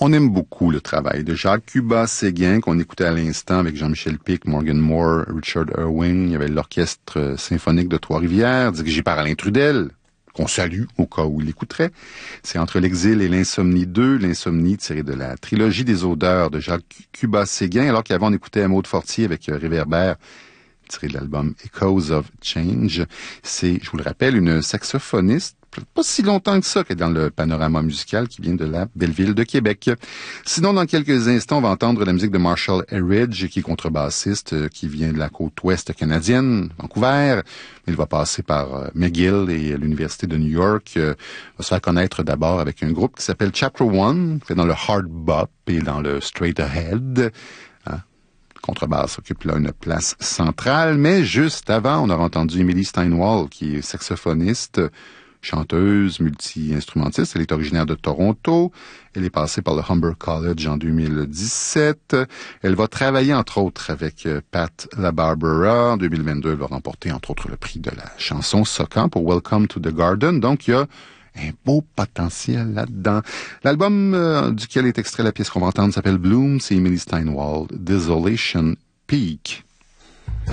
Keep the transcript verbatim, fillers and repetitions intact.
On aime beaucoup le travail de Jacques Cubat-Séguin, qu'on écoutait à l'instant avec Jean-Michel Pic, Morgan Moore, Richard Irving. Il y avait l'Orchestre symphonique de Trois-Rivières, dirigé par Alain Trudel, qu'on salue au cas où il écouterait. C'est Entre l'exil et l'insomnie deux, l'insomnie tirée de la trilogie des odeurs de Jacques Cubat-Séguin, alors qu'avant on écoutait Maud Fortier avec Réverbère, tiré de l'album Echoes of Change. C'est, je vous le rappelle, une saxophoniste, pas si longtemps que ça, qu'elle est dans le panorama musical, qui vient de la belle ville de Québec. Sinon, dans quelques instants, on va entendre la musique de Marshall Eridge, qui est contrebassiste, qui vient de la côte ouest canadienne, Vancouver. Il va passer par McGill et l'Université de New York. Il va se faire connaître d'abord avec un groupe qui s'appelle Chapter One, qui est dans le hard bop et dans le straight ahead. Contrebasse occupe là une place centrale, mais juste avant, on aura entendu Emily Steinwall, qui est saxophoniste, chanteuse, multi-instrumentiste. Elle est originaire de Toronto. Elle est passée par le Humber College en deux mille dix-sept. Elle va travailler, entre autres, avec Pat LaBarbera. En deux mille vingt-deux, elle va remporter, entre autres, le prix de la chanson Socan pour Welcome to the Garden. Donc, il y a un beau potentiel là-dedans. L'album euh, duquel est extrait la pièce qu'on va entendre s'appelle Bloom. C'est Emily Steinwall, Desolation Peak.